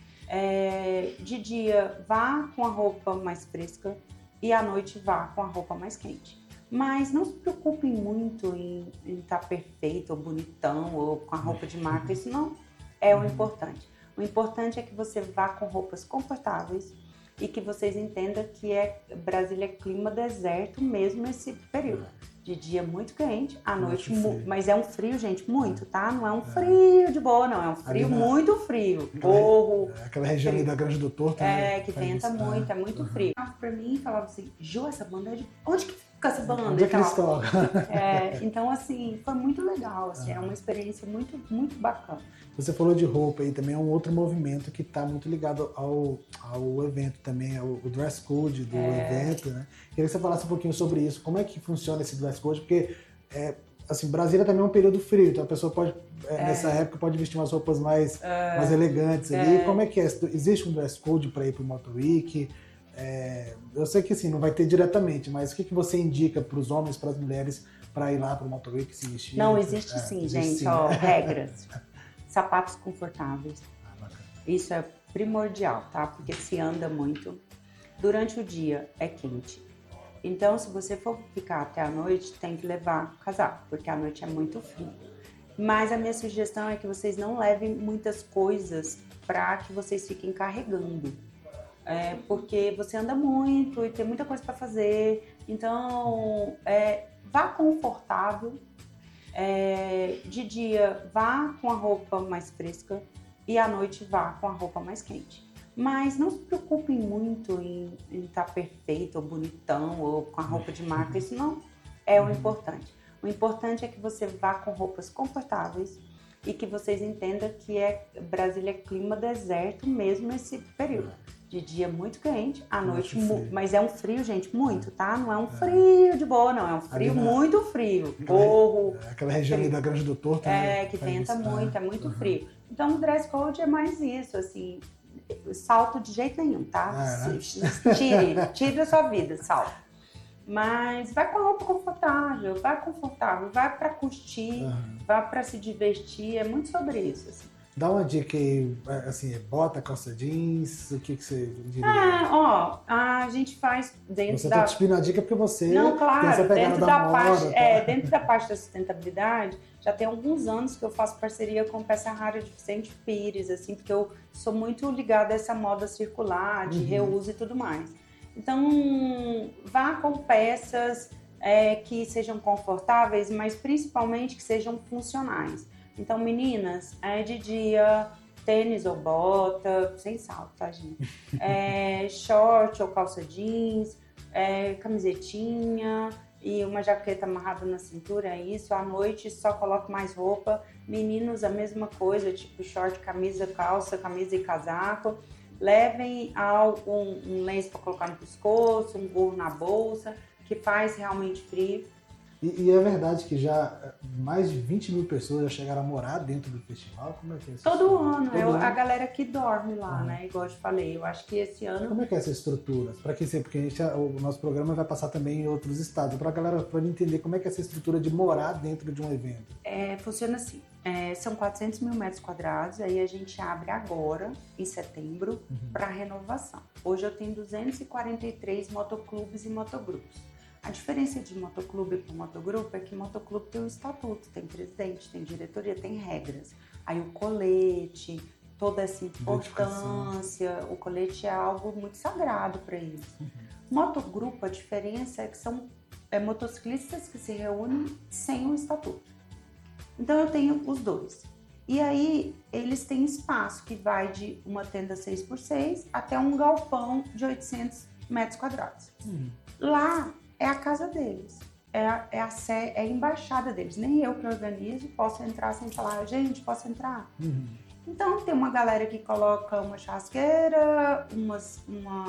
De dia, vá com a roupa mais fresca e à noite vá com a roupa mais quente. Mas não se preocupem muito em estar perfeito ou bonitão ou com a roupa de marca, isso não é o importante. O importante é que você vá com roupas confortáveis e que vocês entendam que Brasília é clima deserto mesmo nesse período. De dia muito quente, à noite, mas é um frio, gente, muito, tá? Não é um frio de boa, não, é um frio muito frio. Morro. Aquela região ali da Grande do Torto, né? Que venta muito, é muito frio. Pra mim, falava assim, Jô, essa banda é de... Onde que fica essa banda? Onde é que eles tocam? Então, assim, foi muito legal, assim, é uma experiência muito, muito bacana. Você falou de roupa aí, também é um outro movimento que está muito ligado ao evento também, o dress code do evento, né? Queria que você falasse um pouquinho sobre isso. Como é que funciona esse dress code? Porque, assim, Brasília também é um período frio, então a pessoa pode, nessa época, pode vestir umas roupas mais elegantes ali. Como é que é? Existe um dress code para ir para o Motor Week? Eu sei que assim, não vai ter diretamente, mas o que você indica para os homens, para as mulheres, para ir lá para o Motor Week se vestir? Não, existe sim, gente, ó, regras. Sapatos confortáveis. Bacana. Isso é primordial, tá? Porque se anda muito. Durante o dia é quente. Então, se você for ficar até a noite, tem que levar casaco, porque a noite é muito frio. Mas a minha sugestão é que vocês não levem muitas coisas para que vocês fiquem carregando. Porque você anda muito e tem muita coisa para fazer. Então, vá confortável. De dia, vá com a roupa mais fresca e à noite vá com a roupa mais quente. Mas não se preocupem muito em estar perfeito ou bonitão ou com a roupa de marca, isso não é o importante. O importante é que você vá com roupas confortáveis e que vocês entendam que Brasília é clima deserto mesmo nesse período. De dia muito quente, à noite, mas é um frio, gente, muito, tá? Não é um frio de boa, não, é um frio muito frio. Morro. Aquela região ali da Grande do Torto, né? Que venta muito, é muito frio. Então o dress code é mais isso, assim, salto de jeito nenhum, tá? Tire da sua vida, salto. Mas vai com a roupa confortável, vai pra curtir, vai pra se divertir, é muito sobre isso, assim. Dá uma dica aí, assim, bota, calça jeans, o que você diria? A gente faz dentro Você tá te pedindo a dica porque você Não, claro, tem essa pegada dentro da moda, parte, tá? dentro da parte da sustentabilidade, já tem alguns anos que eu faço parceria com Peça Rara de Vicente Pires, assim, porque eu sou muito ligada a essa moda circular, de reuso e tudo mais. Então, vá com peças que sejam confortáveis, mas principalmente que sejam funcionais. Então, meninas, de dia, tênis ou bota, sem salto, tá, gente? Short ou calça jeans, camisetinha e uma jaqueta amarrada na cintura, é isso. À noite, só coloco mais roupa. Meninos, a mesma coisa, tipo short, camisa, calça, camisa e casaco. Levem um lenço para colocar no pescoço, um gorro na bolsa, que faz realmente frio. E é verdade que já mais de 20 mil pessoas já chegaram a morar dentro do festival? Como é que é isso? Todo ano, Todo ano? a galera que dorme lá, né? Igual eu te falei, eu acho que esse ano Como é que é essa estrutura? Para que ser? Porque o nosso programa vai passar também em outros estados. Para a galera para entender como é que é essa estrutura de morar dentro de um evento. funciona assim. São 400 mil metros quadrados, aí a gente abre agora, em setembro, para renovação. Hoje eu tenho 243 motoclubes e motogrupos. A diferença de motoclube para motogrupo é que motoclube tem um estatuto, tem presidente, tem diretoria, tem regras. Aí o colete, toda essa importância, o colete é algo muito sagrado para eles. Motogrupo, a diferença é que são motociclistas que se reúnem sem um estatuto. Então eu tenho os dois. E aí eles têm espaço que vai de uma tenda 6x6 até um galpão de 800 metros quadrados. Lá é a casa deles, é a embaixada deles. Nem eu que organizo posso entrar sem falar, gente, posso entrar? Então tem uma galera que coloca uma churrasqueira, umas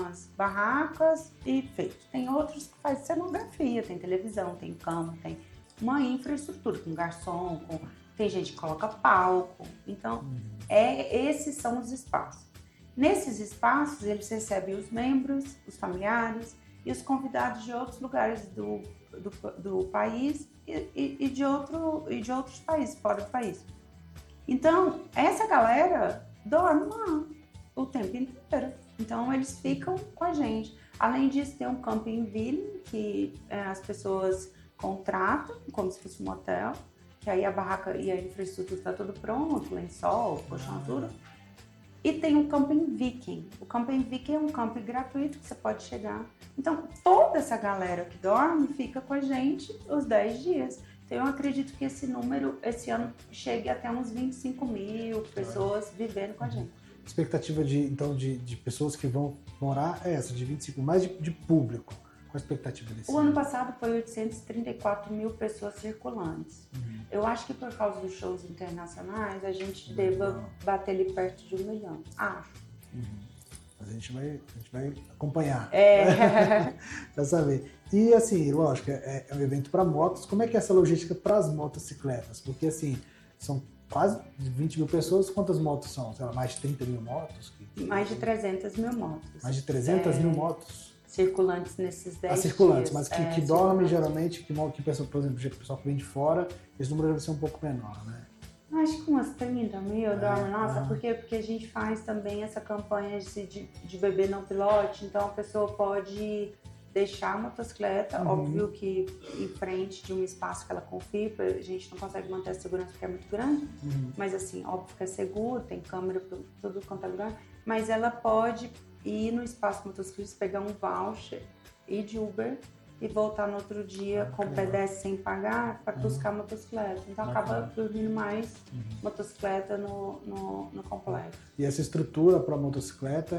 barracas e feito. Tem outros que fazem cenografia, tem televisão, tem cama, tem uma infraestrutura, com garçom, tem gente que coloca palco. Então, esses são os espaços. Nesses espaços, eles recebem os membros, os familiares e os convidados de outros lugares do país e de outros países, fora do país. Então, essa galera dorme lá o tempo inteiro. Então, eles ficam com a gente. Além disso, tem um camping ville que as pessoas contratam, como se fosse um hotel, que aí a barraca e a infraestrutura está tudo pronto, lençol, colchão, tudo. E tem o Camping Viking. O Camping Viking é um camping gratuito que você pode chegar. Então, toda essa galera que dorme fica com a gente os 10 dias. Então, eu acredito que esse número, esse ano, chegue até uns 25 mil pessoas vivendo com a gente. Expectativa de pessoas que vão morar é essa, de 25, mais de público. Qual a expectativa desse ano? O ano passado foi 834 mil pessoas circulantes. Eu acho que por causa dos shows internacionais, a gente deva bater ali perto de 1 milhão. Acho. Mas a gente vai acompanhar. Pra saber. E assim, lógico, é um evento para motos. Como é que é essa logística para as motocicletas? Porque assim, são quase 20 mil pessoas. Quantas motos são? Sei lá, mais de 30 mil motos? Mais de 300 mil motos. Mais de 300 mil motos? Circulantes nesses 10 dias. Circulantes, mas que dormem geralmente, que pessoa, por exemplo, o pessoal que vem de fora, esse número deve ser um pouco menor, né? Acho que umas 30 mil dormem. Nossa, por quê? Porque a gente faz também essa campanha de bebê não pilote, então a pessoa pode deixar a motocicleta, óbvio que em frente de um espaço que ela confia, a gente não consegue manter a segurança porque é muito grande, mas assim, óbvio que é seguro, tem câmera por tudo quanto é lugar, mas ela pode ir no espaço motociclista, pegar um voucher, ir de Uber e voltar no outro dia com o pedestre sem pagar para buscar a motocicleta. Então acaba dormindo mais motocicleta no complexo. E essa estrutura para motocicleta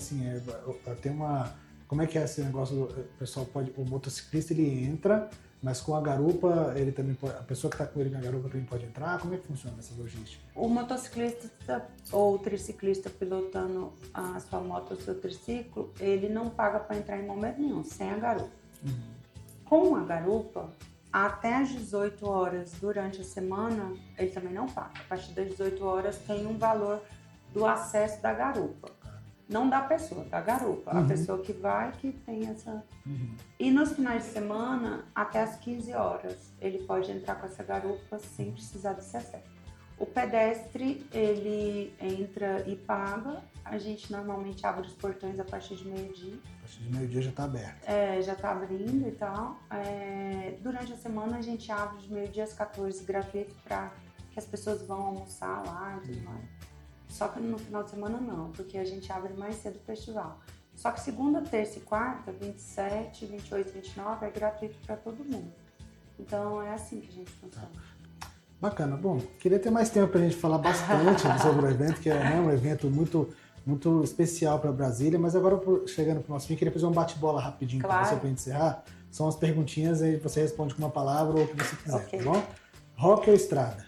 tem uma... Como é que é esse negócio? O pessoal o motociclista ele entra, mas com a garupa ele também pode, a pessoa que está com ele na garupa também pode entrar? Como é que funciona essa logística? O motociclista ou o triciclista pilotando a sua moto ou seu triciclo, ele não paga para entrar em momento nenhum, sem a garupa. Com a garupa, até às 18 horas durante a semana, ele também não paga. A partir das 18 horas tem um valor do acesso da garupa. Não da pessoa, da garupa. A pessoa que vai, que tem essa... E nos finais de semana, até às 15 horas, ele pode entrar com essa garupa sem precisar desse acesso. O pedestre, ele entra e paga. A gente normalmente abre os portões a partir de meio-dia. A partir de meio-dia já está aberto. Já está abrindo e tal. Durante a semana, a gente abre de meio-dia às 14, gratuito, para que as pessoas vão almoçar lá e tudo mais. Só que no final de semana não, porque a gente abre mais cedo o festival. Só que segunda, terça e quarta, 27, 28, 29, é gratuito para todo mundo. Então é assim que a gente funciona. Bacana. Bom, queria ter mais tempo para a gente falar bastante sobre o evento, que é um evento muito, muito especial para Brasília, mas agora chegando para o nosso fim, queria fazer um bate-bola rapidinho com você para encerrar. São as perguntinhas e você responde com uma palavra ou o que você quiser, tá bom? Rock ou estrada?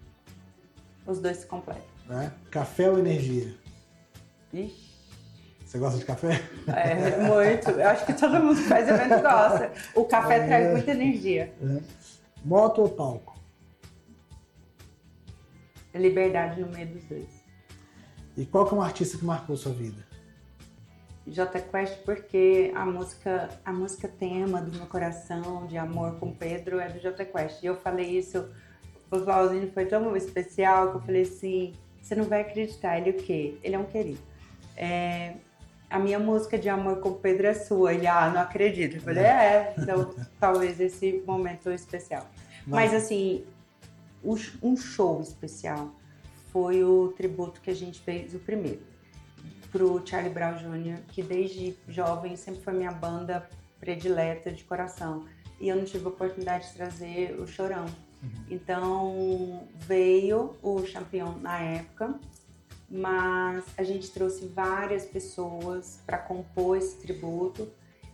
Os dois se completam. Né? Café ou energia? Ixi. Você gosta de café? Muito. Eu acho que todo mundo que faz evento gosta. O café traz muita energia. Moto ou palco? Liberdade no meio dos dois. E qual que é um artista que marcou sua vida? Jota Quest, porque a música tema do meu coração, de amor com Pedro, é do Jota Quest. E eu falei isso, o Flauzino foi tão especial que eu falei assim, você não vai acreditar, ele o quê? Ele é um querido. A minha música de amor com Pedro é sua. Ele, não acredito. Eu falei, então talvez esse momento especial. Mas assim, um show especial foi o tributo que a gente fez, o primeiro, pro Charlie Brown Jr., que desde jovem sempre foi minha banda predileta de coração. E eu não tive a oportunidade de trazer o Chorão. Então veio o Champion na época, mas a gente trouxe várias pessoas para compor esse tributo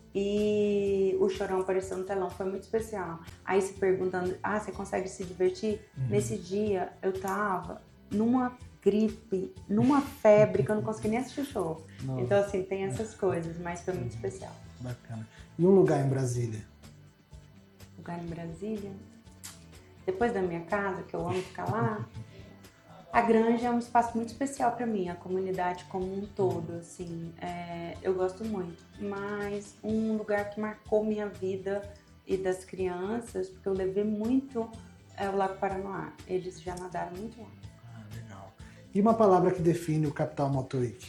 e o Chorão apareceu no telão, foi muito especial. Aí se perguntando, você consegue se divertir? Nesse dia eu tava numa gripe, numa febre que eu não consegui nem assistir o show. Nossa. Então assim, tem essas coisas, mas foi muito especial. Bacana. E um lugar em Brasília? Lugar em Brasília? Depois da minha casa, que eu amo ficar lá, a Granja é um espaço muito especial para mim, a comunidade como um todo, assim, eu gosto muito. Mas um lugar que marcou minha vida e das crianças, porque eu levei muito, é o Lago Paranoá. Eles já nadaram muito lá. Legal. E uma palavra que define o Capital Motor-Week?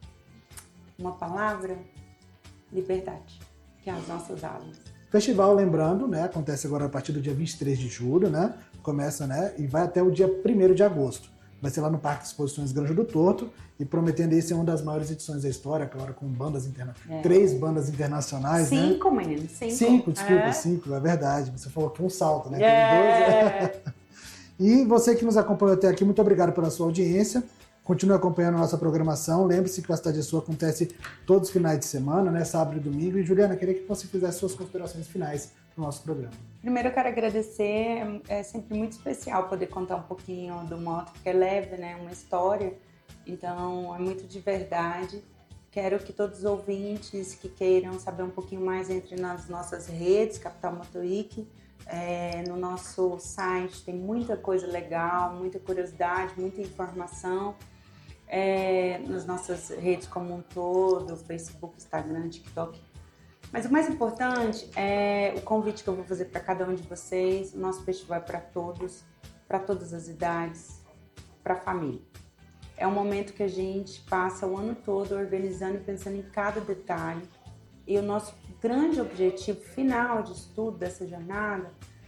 Uma palavra? Liberdade, que é as nossas aulas. Festival, lembrando, né, acontece agora a partir do dia 23 de julho, né, começa, né, e vai até o dia 1º de agosto. Vai ser lá no Parque de Exposições Granja do Torto e prometendo aí ser uma das maiores edições da história, claro, com bandas internacionais. 3 bandas internacionais, 5, né? menino, 5. 5, desculpa, 5, é verdade. Você falou que foi um salto, né? Teve 12. E você que nos acompanhou até aqui, muito obrigado pela sua audiência. Continue acompanhando a nossa programação. Lembre-se que o A Cidade é Sua acontece todos os finais de semana, né? Sábado e domingo. E, Juliana, queria que você fizesse suas considerações finais do nosso programa. Primeiro eu quero agradecer, é sempre muito especial poder contar um pouquinho do moto, porque é leve, né? Uma história, então é muito de verdade. Quero que todos os ouvintes que queiram saber um pouquinho mais entrem nas nossas redes, Capital Motor-Week. No nosso site tem muita coisa legal, muita curiosidade, muita informação. Nas nossas redes como um todo, Facebook, Instagram, TikTok. Mas o mais importante é o convite que eu vou fazer para cada um de vocês. O nosso festival é para todos, para todas as idades, para a família. É um momento que a gente passa o ano todo organizando e pensando em cada detalhe. E o nosso grande objetivo final de estudo dessa jornada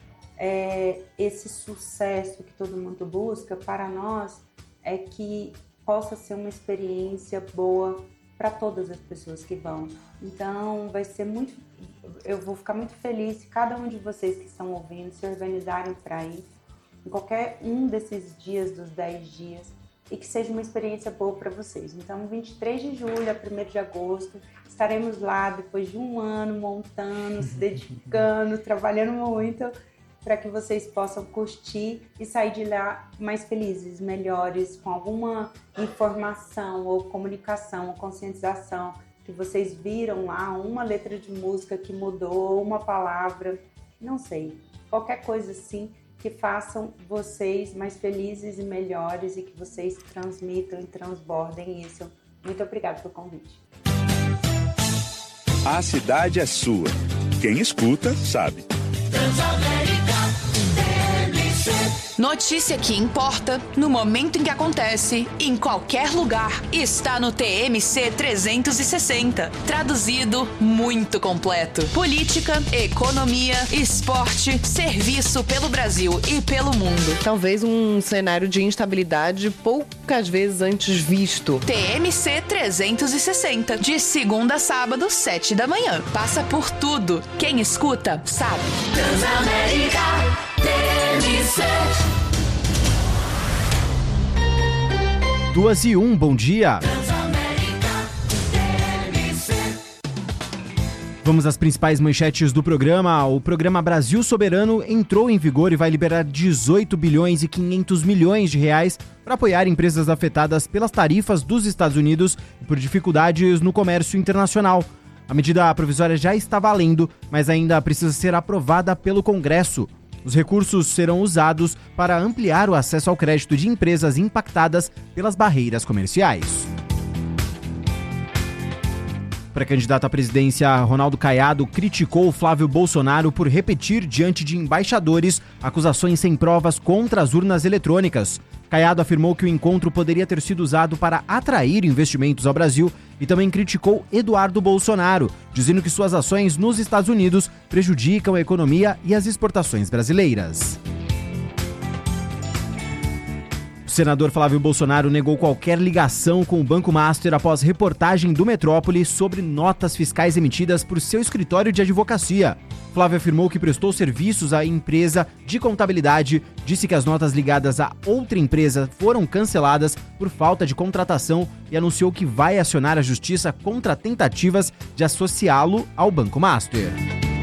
é esse sucesso que todo mundo busca. Para nós é que possa ser uma experiência boa para todas as pessoas que vão. Então vai ser eu vou ficar muito feliz se cada um de vocês que estão ouvindo se organizarem para ir em qualquer um desses dias, dos 10 dias, e que seja uma experiência boa para vocês. Então 23 de julho a 1º de agosto estaremos lá depois de um ano montando, se dedicando, trabalhando muito, para que vocês possam curtir e sair de lá mais felizes, melhores, com alguma informação ou comunicação, ou conscientização, que vocês viram lá uma letra de música que mudou, uma palavra, não sei, qualquer coisa assim, que façam vocês mais felizes e melhores e que vocês transmitam e transbordem isso. Muito obrigada pelo convite. A cidade é sua. Quem escuta, sabe. Notícia que importa, no momento em que acontece, em qualquer lugar, está no TMC 360. Traduzido, muito completo. Política, economia, esporte, serviço pelo Brasil e pelo mundo. Talvez um cenário de instabilidade poucas vezes antes visto. TMC 360, de segunda a sábado, 7 da manhã. Passa por tudo. Quem escuta, sabe. Transamérica TMC. 2:01, bom dia. Vamos às principais manchetes do programa. O programa Brasil Soberano entrou em vigor e vai liberar 18 bilhões e 500 milhões de reais para apoiar empresas afetadas pelas tarifas dos Estados Unidos e por dificuldades no comércio internacional. A medida provisória já está valendo, mas ainda precisa ser aprovada pelo Congresso. Os recursos serão usados para ampliar o acesso ao crédito de empresas impactadas pelas barreiras comerciais. Pré-candidato à presidência, Ronaldo Caiado criticou Flávio Bolsonaro por repetir diante de embaixadores acusações sem provas contra as urnas eletrônicas. Caiado afirmou que o encontro poderia ter sido usado para atrair investimentos ao Brasil e também criticou Eduardo Bolsonaro, dizendo que suas ações nos Estados Unidos prejudicam a economia e as exportações brasileiras. O senador Flávio Bolsonaro negou qualquer ligação com o Banco Master após reportagem do Metrópole sobre notas fiscais emitidas por seu escritório de advocacia. Flávio afirmou que prestou serviços à empresa de contabilidade, disse que as notas ligadas a outra empresa foram canceladas por falta de contratação e anunciou que vai acionar a justiça contra tentativas de associá-lo ao Banco Master.